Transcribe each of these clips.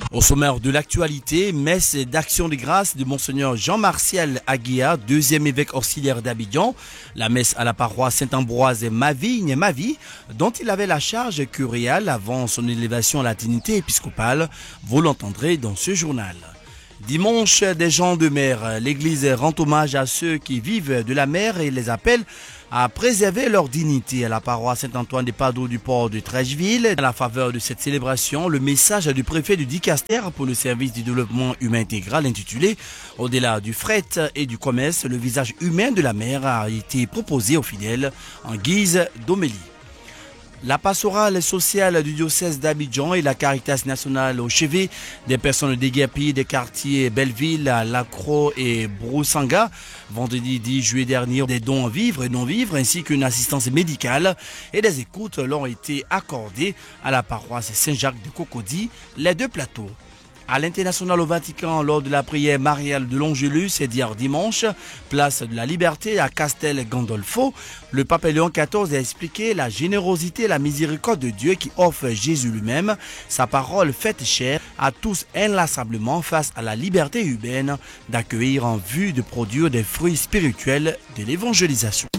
Au sommaire de l'actualité, messe d'action de grâce de Monseigneur Jean-Martial Aguia, deuxième évêque auxiliaire d'Abidjan. La messe à la paroisse Saint-Ambroise Mavigne, Mavi, dont il avait la charge curiale avant son élévation à la dignité épiscopale. Vous l'entendrez dans ce journal. Dimanche des gens de mer, l'église rend hommage à ceux qui vivent de la mer et les appelle à préserver leur dignité. À la paroisse Saint-Antoine des Padoue du port de Trècheville, à la faveur de cette célébration, le message du préfet du Dicaster pour le service du développement humain intégral intitulé « Au-delà du fret et du commerce, le visage humain de la mer » a été proposé aux fidèles en guise d'homélie. La pastorale sociale du diocèse d'Abidjan et la Caritas nationale au chevet des personnes déguerpies des quartiers Belleville, Lacro et Broussanga, vendredi 10 juillet dernier, des dons en vivres et non-vivres ainsi qu'une assistance médicale et des écoutes leur ont été accordées à la paroisse Saint-Jacques de Cocody, les deux plateaux. À l'international au Vatican, lors de la prière mariale de l'Angélus hier dimanche, place de la Liberté à Castel Gandolfo, le pape Léon XIV a expliqué la générosité et la miséricorde de Dieu qui offre Jésus lui-même, sa parole faite chair à tous inlassablement face à la liberté humaine d'accueillir en vue de produire des fruits spirituels de l'évangélisation.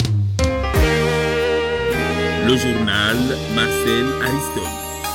Le journal Marcel Ariston.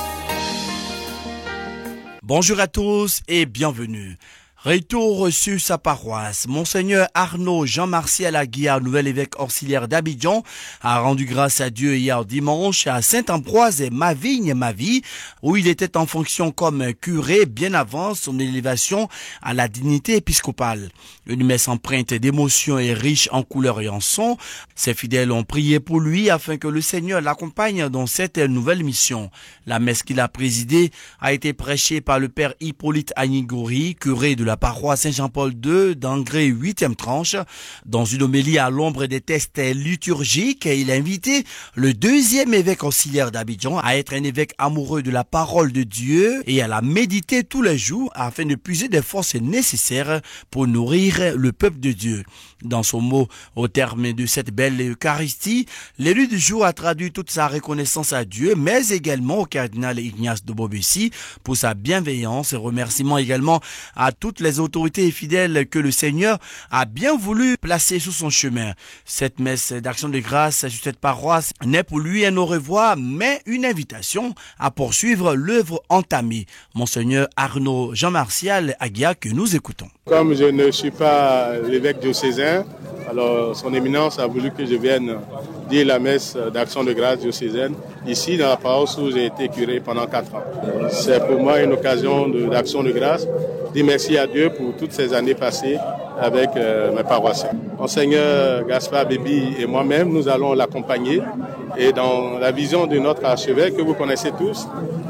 Bonjour à tous et bienvenue. Retour sur sa paroisse, Monseigneur Arnaud Jean-Martial Aguia, nouvel évêque auxiliaire d'Abidjan, a rendu grâce à Dieu hier dimanche à Saint-Ambroise Mavigne, Mavi, où il était en fonction comme curé bien avant son élévation à la dignité épiscopale. Une messe empreinte d'émotion et riche en couleurs et en sons. Ses fidèles ont prié pour lui afin que le Seigneur l'accompagne dans cette nouvelle mission. La messe qu'il a présidée a été prêchée par le père Hippolyte Agnigouri, curé de la paroisse Saint-Jean-Paul II d'Angré 8e tranche. Dans une homélie à l'ombre des textes liturgiques, il a invité le deuxième évêque auxiliaire d'Abidjan à être un évêque amoureux de la parole de Dieu et à la méditer tous les jours afin de puiser des forces nécessaires pour nourrir le peuple de Dieu. Dans son mot, au terme de cette belle Eucharistie, l'élu du jour a traduit toute sa reconnaissance à Dieu, mais également au cardinal Ignace de Bobessi pour sa bienveillance et remerciement également à toutes les autorités et fidèles que le Seigneur a bien voulu placer sur son chemin. Cette messe d'action de grâce sur cette paroisse n'est pour lui un au revoir, mais une invitation à poursuivre l'œuvre entamée. Monseigneur Arnaud Jean-Martial Aguia que nous écoutons. Comme je ne suis pas l'évêque diocésain, alors son éminence a voulu que je vienne dire la messe d'action de grâce diocésaine ici dans la paroisse où j'ai été curé pendant 4 ans. C'est pour moi une occasion d'action de grâce, dire merci à Dieu pour toutes ces années passées avec mes paroissiens. Monseigneur Gaspard Bébi et moi-même, nous allons l'accompagner et dans la vision de notre archevêque que vous connaissez tous,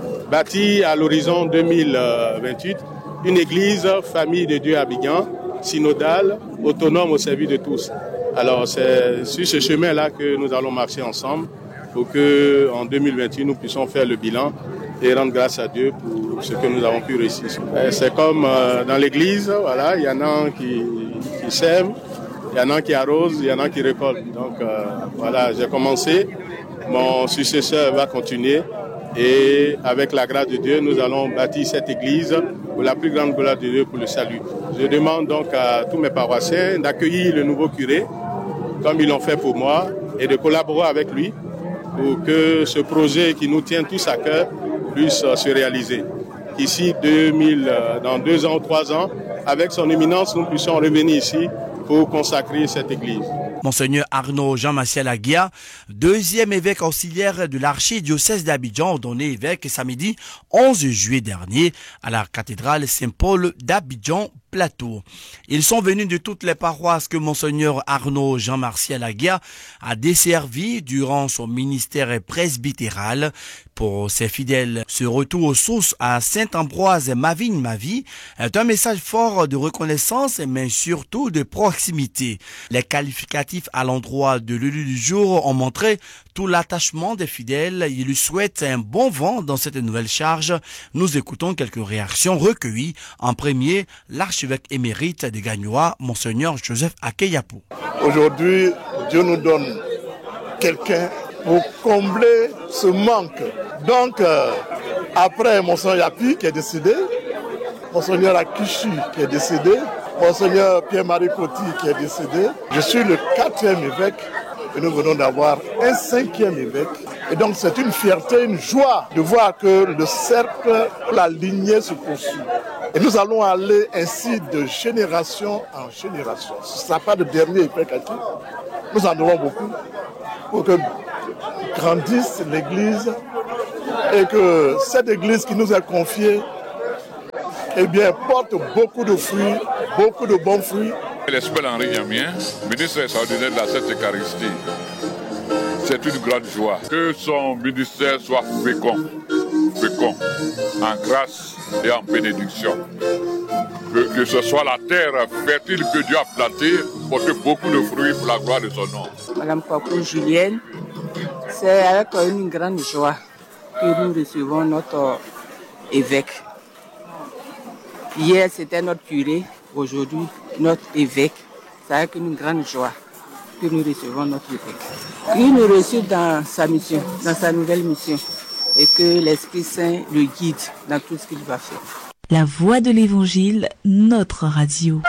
bâti à l'horizon 2028, une église, famille de Dieu Abidjan, synodale, autonome au service de tous. Alors c'est sur ce chemin-là que nous allons marcher ensemble pour que en 2028 nous puissions faire le bilan et rendre grâce à Dieu pour ce que nous avons pu réussir. C'est comme dans l'église, voilà, il y en a qui sèment, il y en a qui arrosent, il y en a qui récoltent. Donc voilà, j'ai commencé, mon successeur va continuer. Et avec la grâce de Dieu, nous allons bâtir cette église pour la plus grande gloire de Dieu, pour le salut. Je demande donc à tous mes paroissiens d'accueillir le nouveau curé, comme ils l'ont fait pour moi, et de collaborer avec lui pour que ce projet qui nous tient tous à cœur puisse se réaliser. Qu'ici, dans 2 ans ou 3 ans, avec son éminence, nous puissions revenir ici pour consacrer cette église. Monseigneur Arnaud Jean-Martial Aguia, deuxième évêque auxiliaire de l'archidiocèse d'Abidjan, ordonné évêque samedi 11 juillet dernier à la cathédrale Saint-Paul d'Abidjan Plateau. Ils sont venus de toutes les paroisses que Monseigneur Arnaud Jean-Martial Aguia a desservies durant son ministère presbytéral. Pour ses fidèles, ce retour aux sources à Saint-Ambroise Mavigne Mavi est un message fort de reconnaissance mais surtout de proximité. Les qualificatifs à l'endroit de l'élu du jour ont montré tout l'attachement des fidèles. Ils lui souhaitent un bon vent dans cette nouvelle charge. Nous écoutons quelques réactions recueillies. En premier, l'archevêque émérite de Gagnoa, Monseigneur Joseph Akeyapo. Aujourd'hui, Dieu nous donne quelqu'un pour combler ce manque. Donc, après Monseigneur Yapi qui est décédé, Monseigneur Akishi qui est décédé, Monseigneur Pierre-Marie Coty qui est décédé. Je suis le 4e évêque et nous venons d'avoir un 5e évêque. Et donc c'est une fierté, une joie de voir que le cercle, la lignée se poursuit. Et nous allons aller ainsi de génération en génération. Ce ne sera pas le dernier évêque à qui nous en aurons beaucoup pour que grandisse l'Église et que cette Église qui nous est confiée porte beaucoup de fruits, beaucoup de bons fruits. L'Esprit Henri Yamien, ministre extraordinaire de la Sainte Eucharistie, c'est une grande joie que son ministère soit fécond, en grâce et en bénédiction. Que ce soit la terre fertile que Dieu a plantée, porter beaucoup de fruits pour la gloire de son nom. Madame Paco Julienne, c'est avec une grande joie que nous recevons notre évêque. Hier, c'était notre curé, aujourd'hui, notre évêque. C'est avec une grande joie que nous recevons notre évêque. Il nous reçoit dans sa mission, dans sa nouvelle mission, et que l'Esprit Saint le guide dans tout ce qu'il va faire. La voix de l'Évangile, notre radio.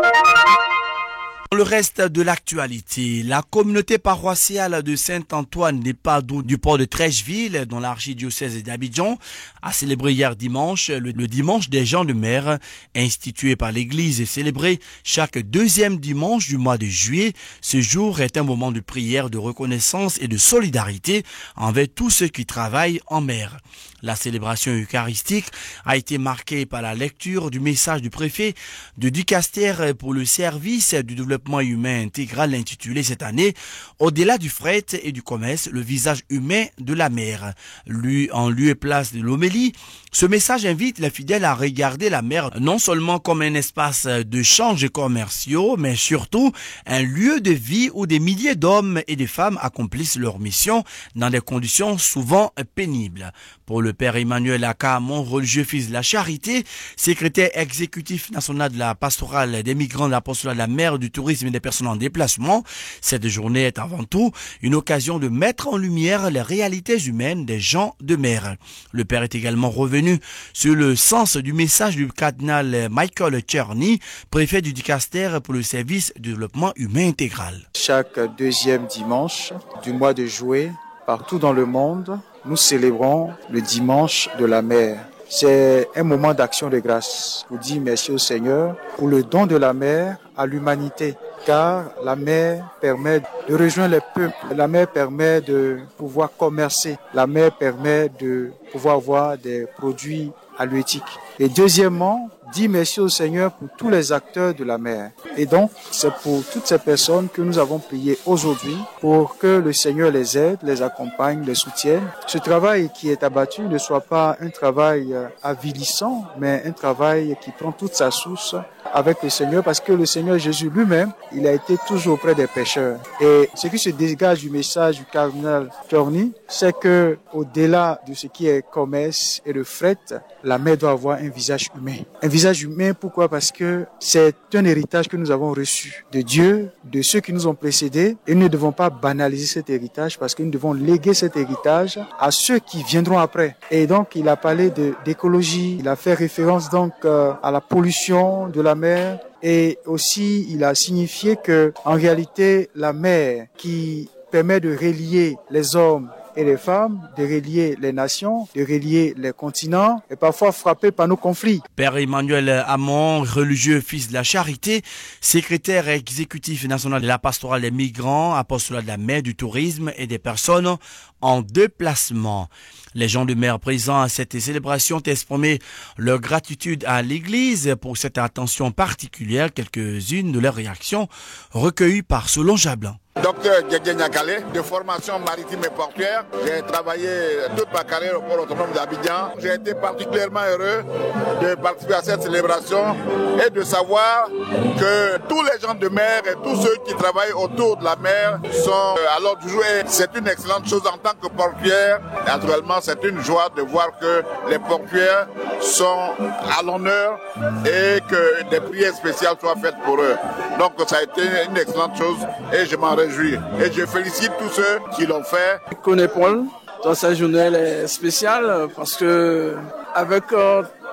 Pour le reste de l'actualité, la communauté paroissiale de Saint-Antoine des Padoue du port de Trècheville, dans l'archidiocèse d'Abidjan, a célébré hier dimanche, le dimanche des gens de mer, institué par l'Église et célébré chaque deuxième dimanche du mois de juillet. Ce jour est un moment de prière, de reconnaissance et de solidarité envers tous ceux qui travaillent en mer. La célébration eucharistique a été marquée par la lecture du message du préfet de Ducaster pour le service du développement humain intégral intitulé cette année « Au-delà du fret et du commerce, le visage humain de la mer ». Lu en lieu et place de l'homélie, ce message invite les fidèles à regarder la mer non seulement comme un espace d'échanges commerciaux, mais surtout un lieu de vie où des milliers d'hommes et de femmes accomplissent leur mission dans des conditions souvent pénibles. Pour le Père Emmanuel Akamon, religieux fils de la Charité, secrétaire exécutif national de la pastorale des migrants de l'apostolat de la mer, du tourisme et des personnes en déplacement, cette journée est avant tout une occasion de mettre en lumière les réalités humaines des gens de mer. Le Père est également revenu sur le sens du message du cardinal Michael Czerny, préfet du Ducaster pour le service de développement humain intégral. Chaque deuxième dimanche du mois de juillet, partout dans le monde, nous célébrons le dimanche de la mer. C'est un moment d'action de grâce pour dire merci au Seigneur pour le don de la mer à l'humanité. Car la mer permet de rejoindre les peuples, la mer permet de pouvoir commercer, la mer permet de pouvoir avoir des produits halieutiques. Et deuxièmement, dire merci au Seigneur pour tous les acteurs de la mer. Et donc, c'est pour toutes ces personnes que nous avons prié aujourd'hui pour que le Seigneur les aide, les accompagne, les soutienne. Ce travail qui est abattu ne soit pas un travail avilissant, mais un travail qui prend toute sa source avec le Seigneur, parce que le Seigneur Jésus lui-même, il a été toujours auprès des pécheurs. Et ce qui se dégage du message du cardinal Czerny, c'est que au-delà de ce qui est commerce et de fret, la mer doit avoir un visage humain. Un visage humain, pourquoi? Parce que c'est un héritage que nous avons reçu de Dieu, de ceux qui nous ont précédés, et nous ne devons pas banaliser cet héritage, parce que nous devons léguer cet héritage à ceux qui viendront après. Et donc, il a parlé d'écologie, il a fait référence donc à la pollution de la mer, et aussi il a signifié que en réalité la mer qui permet de relier les hommes et les femmes, de relier les nations, de relier les continents, et parfois frappé par nos conflits. Père Emmanuel Amon, religieux fils de la Charité, secrétaire exécutif national de la pastorale des migrants, apostolat de la mer, du tourisme et des personnes en déplacement. Les gens de mer présents à cette célébration ont exprimé leur gratitude à l'Église pour cette attention particulière. Quelques-unes de leurs réactions recueillies par Solon Jablin. Docteur Djedje Niakale, de formation maritime et portuaire. J'ai travaillé toute ma carrière au port autonome d'Abidjan. J'ai été particulièrement heureux de participer à cette célébration et de savoir que tous les gens de mer et tous ceux qui travaillent autour de la mer sont à l'ordre du jour. C'est une excellente chose en tant que portuaire. Naturellement, c'est une joie de voir que les portuaires sont à l'honneur et que des prières spéciales soient faites pour eux. Donc ça a été une excellente chose et je m'en réjouis. Et je félicite tous ceux qui l'ont fait. Connais Paul, dans cette journée elle est spéciale parce que avec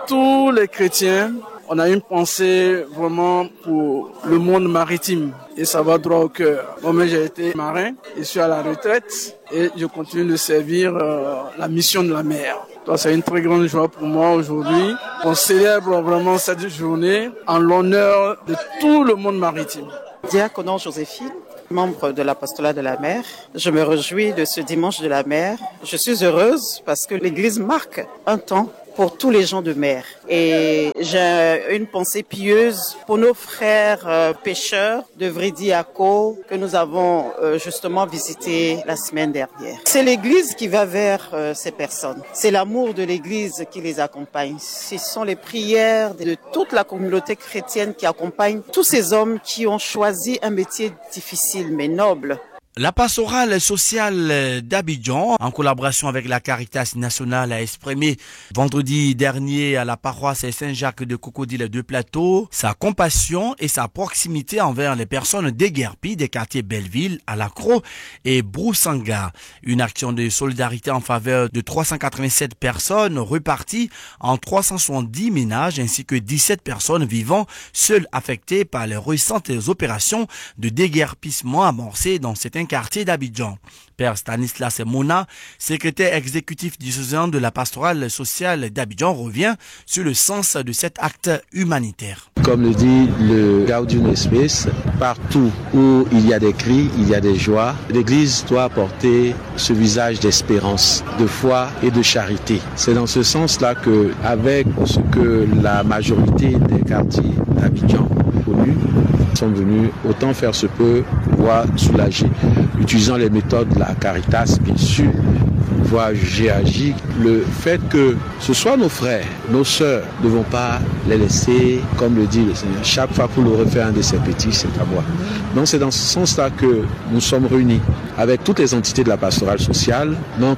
tous les chrétiens, on a une pensée vraiment pour le monde maritime et ça va droit au cœur. Moi-même, j'ai été marin, je suis à la retraite et je continue de servir la mission de la mer. Donc, c'est une très grande joie pour moi aujourd'hui. On célèbre vraiment cette journée en l'honneur de tout le monde maritime. Diaconon Joséphine, membre de l'apostolat de la mer. Je me réjouis de ce dimanche de la mer. Je suis heureuse parce que l'Église marque un temps pour tous les gens de mer. Et j'ai une pensée pieuse pour nos frères pêcheurs de Vridiaco que nous avons justement visité la semaine dernière. C'est l'Église qui va vers ces personnes. C'est l'amour de l'Église qui les accompagne. Ce sont les prières de toute la communauté chrétienne qui accompagnent tous ces hommes qui ont choisi un métier difficile mais noble. La pastorale sociale d'Abidjan, en collaboration avec la Caritas nationale, a exprimé vendredi dernier à la paroisse Saint-Jacques de Cocodile de Plateau sa compassion et sa proximité envers les personnes déguerpies des quartiers Belleville, Alakro et Broussanga. Une action de solidarité en faveur de 387 personnes reparties en 370 ménages ainsi que 17 personnes vivant seules affectées par les récentes opérations de déguerpissement amorcées dans certains quartier d'Abidjan. Père Stanislas Mona, secrétaire exécutif diocésain de la pastorale sociale d'Abidjan, revient sur le sens de cet acte humanitaire. Comme le dit le Gaudium Spes, partout où il y a des cris, il y a des joies. L'Église doit porter ce visage d'espérance, de foi et de charité. C'est dans ce sens-là que, avec ce que la majorité des quartiers d'Abidjan connus sont venus, autant faire ce peu, pouvoir soulager, utilisant les méthodes de la Caritas, bien sûr, pouvoir juger, agir. Le fait que ce soit nos frères, nos sœurs, ne devons pas les laisser, comme le dit le Seigneur, chaque fois pour le refaire un de ses petits, c'est à moi. Donc c'est dans ce sens-là que nous sommes réunis avec toutes les entités de la pastorale sociale. Donc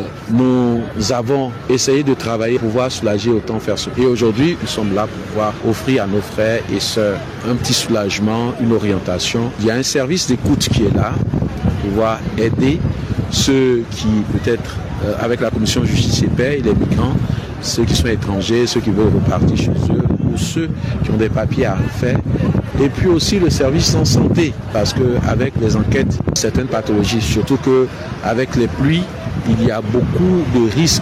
nous avons essayé de travailler pour pouvoir soulager, autant faire ce. Et aujourd'hui, nous sommes là pour pouvoir offrir à nos frères et sœurs un petit soulagement, une orientation. Il y a un service d'écoute qui est là pour pouvoir aider ceux qui, peut-être, avec la commission justice et paix, les migrants, ceux qui sont étrangers, ceux qui veulent repartir chez eux, ou ceux qui ont des papiers à refaire. Et puis aussi le service en santé, parce qu'avec les enquêtes, certaines pathologies, surtout qu'avec les pluies, il y a beaucoup de risques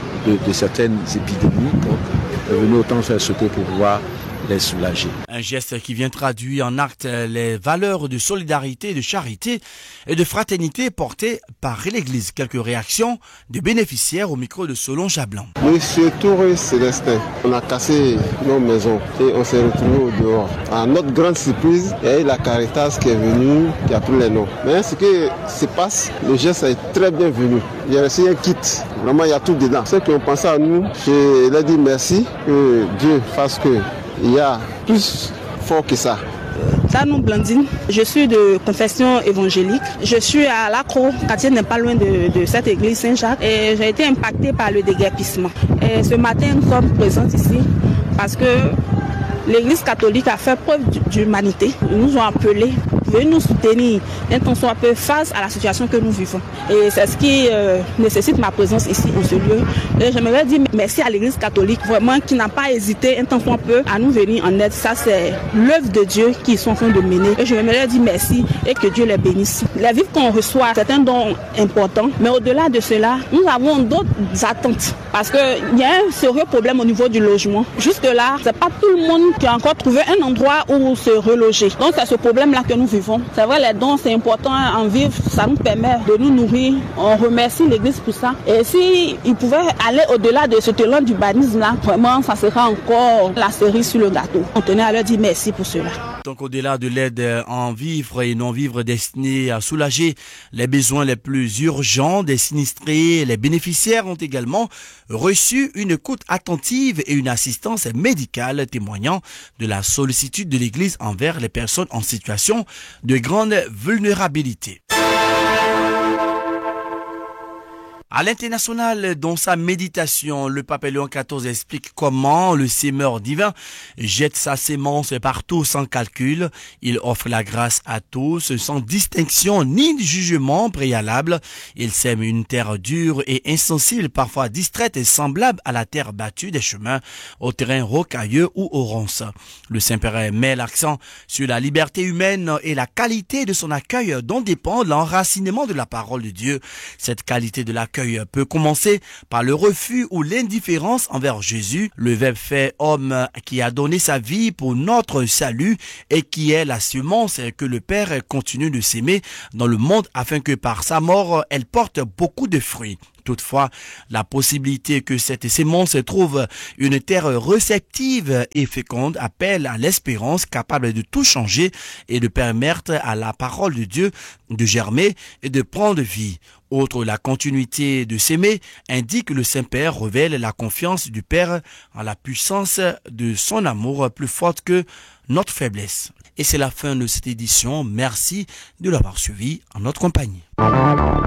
de certaines épidémies. Donc, venez autant faire ce que pour pouvoir les soulager. Un geste qui vient traduire en acte les valeurs de solidarité, de charité et de fraternité portées par l'Église. Quelques réactions de bénéficiaires au micro de Solon Jablan. Monsieur Touré Célestin, on a cassé nos maisons et on s'est retrouvés au dehors. À notre grande surprise, il y a eu la Caritas qui est venue, qui a pris les noms. Mais ce qui se passe, le geste est très bienvenu. Il y a reçu un kit. Vraiment, il y a tout dedans. Ceux qui ont pensé à nous, je leur dis merci, que Dieu fasse que il y a plus fort que ça. Sanou Blandine, je suis de confession évangélique. Je suis à l'Acro, quartier n'est pas loin de cette église Saint-Jacques. Et j'ai été impactée par le déguerpissement. Et ce matin, nous sommes présents ici parce que l'Église catholique a fait preuve d'humanité. Ils nous ont appelés, venez nous soutenir, un temps soit peu face à la situation que nous vivons. Et c'est ce qui nécessite ma présence ici en ce lieu. Et j'aimerais dire merci à l'Église catholique, vraiment, qui n'a pas hésité un temps soit peu à nous venir en aide. Ça, c'est l'œuvre de Dieu qu'ils sont en train de mener. Et je j'aimerais dire merci et que Dieu les bénisse. Les vivres qu'on reçoit, c'est un don important. Mais au-delà de cela, nous avons d'autres attentes. Parce qu'il y a un sérieux problème au niveau du logement. Jusque-là, c'est pas tout le monde qui a encore trouvé un endroit où se reloger. Donc c'est ce problème-là que nous vivons. C'est vrai, les dons, c'est important en vivre, ça nous permet de nous nourrir. On remercie l'Église pour ça. Et s'ils pouvaient aller au-delà de ce talent d'urbanisme-là, vraiment, ça sera encore la cerise sur le gâteau. On tenait à leur dire merci pour cela. Donc au-delà de l'aide en vivre et non-vivre destinée à soulager les besoins les plus urgents des sinistrés, les bénéficiaires ont également reçu une écoute attentive et une assistance médicale témoignant de la sollicitude de l'Église envers les personnes en situation de grande vulnérabilité. À l'international, dans sa méditation, le pape Léon XIV explique comment le sémeur divin jette sa sémence partout sans calcul. Il offre la grâce à tous, sans distinction ni jugement préalable. Il sème une terre dure et insensible, parfois distraite et semblable à la terre battue des chemins, au terrain rocailleux ou aux ronces. Le Saint-Père met l'accent sur la liberté humaine et la qualité de son accueil dont dépend l'enracinement de la parole de Dieu. Cette qualité de l'accueil peut commencer par le refus ou l'indifférence envers Jésus, le Verbe fait homme qui a donné sa vie pour notre salut et qui est la semence que le Père continue de s'aimer dans le monde afin que par sa mort, elle porte beaucoup de fruits. Toutefois, la possibilité que cette sémence trouve une terre réceptive et féconde appelle à l'espérance capable de tout changer et de permettre à la parole de Dieu de germer et de prendre vie. Outre la continuité de s'aimer, indique que le Saint-Père révèle la confiance du Père en la puissance de son amour plus forte que notre faiblesse. Et c'est la fin de cette édition. Merci de l'avoir suivi en notre compagnie.